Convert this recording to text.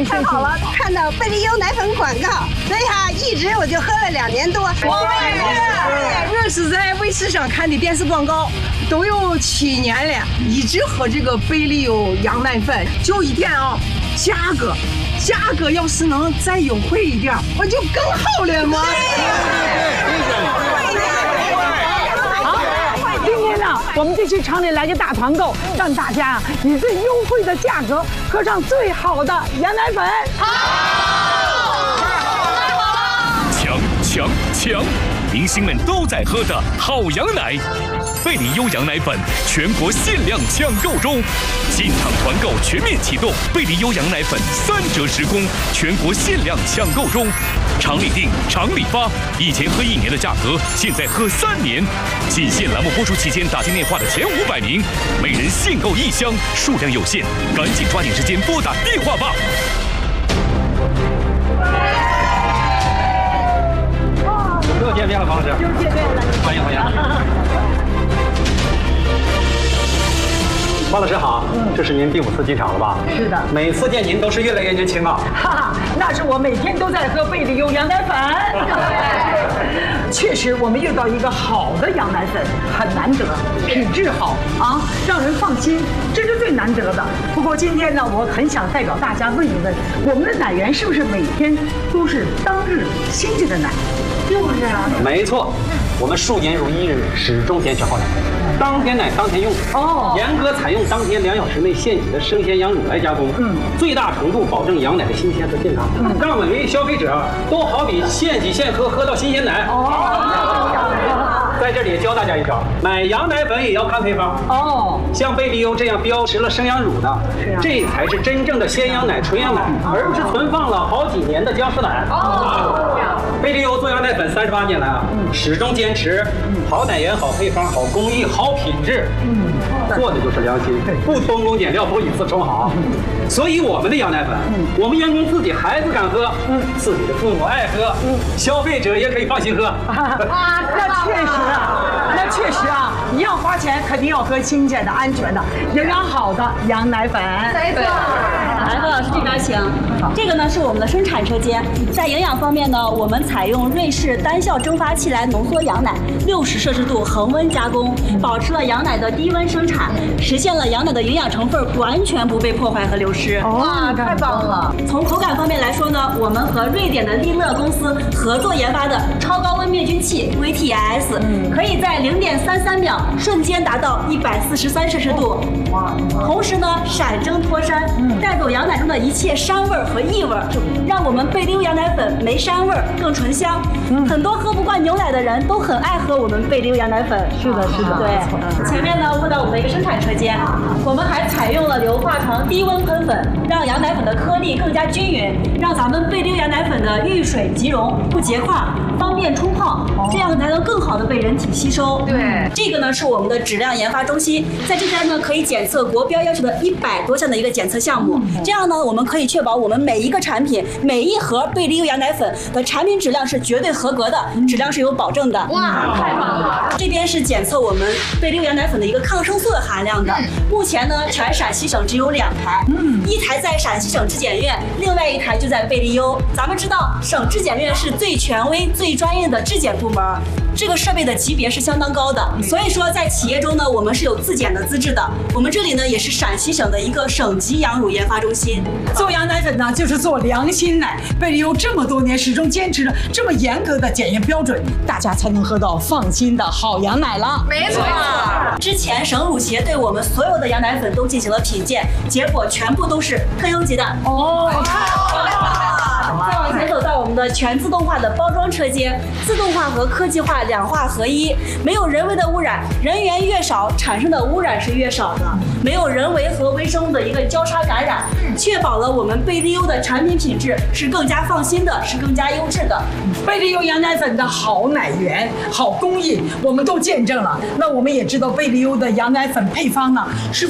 太好了，看到贝利优奶粉广告，所以一直我就喝了2年多。 我也是在卫视上看的电视广告，都有7年了，一直喝这个贝利优羊奶粉。就一点价格要是能再优惠一点，我就更好了嘛。 今天呢，我们这期厂里来个大团购，让大家以最优惠的价格喝上最好的羊奶粉。 抢！明星们都在喝的好羊奶，贝利优羊奶粉全国限量抢购中，进场团购全面启动，贝利优羊奶粉3折10公，全国限量抢购中，厂里订，厂里发，以前喝1年的价格，现在喝3年。仅限栏目播出期间打进电话的前500名，每人限购1箱，数量有限，赶紧抓紧时间拨打电话吧。 又见面了，方老师。又见面了，欢迎。方老师好，这是您第5次进场了吧？ 是的， 每次见您都是越来越年轻啊。 哈哈，那是我每天都在喝贝利优羊奶粉。确实，我们遇到一个好的羊奶粉很难得，品质好啊，让人放心，这是最难得的。不过今天呢，我很想代表大家问一问，我们的奶源是不是每天都是当日新鲜的奶？就是啊， 没错，我们数年如一日，始终坚持好奶，当天奶当天用。严格采用当天2小时内现挤的生鲜羊乳来加工，最大程度保证羊奶的新鲜和健康，让每位消费者都好比现挤现喝，喝到新鲜奶。在这里教大家一招，买羊奶粉也要看配方。像贝利优这样标识了生羊乳的，这才是真正的鲜羊奶、纯羊奶，而不是存放了好几年的僵尸奶。贝利优做羊奶粉38年来始终坚持好奶源、好配方、好工艺、好品质，做的就是良心，不偷工减料，不以次充好。所以我们的羊奶粉，我们员工自己孩子敢喝，自己的父母爱喝，消费者也可以放心喝。 那确实啊，你要花钱，肯定要喝新鲜的、安全的、营养好的羊奶粉。 没错。来，何老师这边请。这个呢是我们的生产车间，在营养方面呢，我们采用瑞士单效蒸发器来浓缩羊奶，60摄氏度恒温加工，保持了羊奶的低温生产，实现了羊奶的营养成分完全不被破坏和流失。 哇，太棒了！ 从口感方面来说呢，我们和瑞典的利乐公司合作研发的超高温灭菌器 VTS，可以在0.33秒瞬间达到143摄氏度。同时呢，闪蒸脱膻，带走羊奶中的一切膻味和异味，让我们贝利优羊奶粉没膻味更醇香。很多喝不惯牛奶的人都很爱喝我们贝利优羊奶粉。 是的。 对，前面呢，问到我们的一个生产车间，我们还采用了硫化床低温喷粉，让羊奶粉的颗粒更加均匀，让咱们贝利优羊奶粉的遇水即溶，不结块，方便冲泡，这样才能更好的被人体吸收。 对， 这个呢是我们的质量研发中心，在这边呢可以检测国标要求的100多项的一个检测项目，这样呢我们可以确保我们每一个产品、每一盒贝利优羊奶粉的产品质量是绝对合格的，质量是有保证的。 哇，太棒了！ 这边是检测我们贝利优羊奶粉的一个抗生素的含量的，目前呢全陕西省只有2台，一台在陕西省质检院，另外1台就在贝利优。咱们知道省质检院是最权威、最专业的质检部门，这个设备的级别是相当高的，所以说在企业中呢，我们是有自检的资质的。我们这里呢也是陕西省的一个省级羊乳研发中心。 做羊奶粉呢，就是做良心奶。贝利优这么多年始终坚持着这么严格的检验标准，大家才能喝到放心的好羊奶了。 没错。 之前省乳协对我们所有的羊奶粉都进行了品鉴，结果全部都是特优级的。再往前走到我们的全自动化的包装车间，自动化和科技化2化合一，没有人为的污染，人员越少，产生的污染是越少的，没有人为和微生物的一个交叉感染，确保了我们贝利优的产品品质是更加放心的，是更加优质的。 贝利优羊奶粉的好奶源、好工艺，我们都见证了。那我们也知道贝利优的羊奶粉配方呢是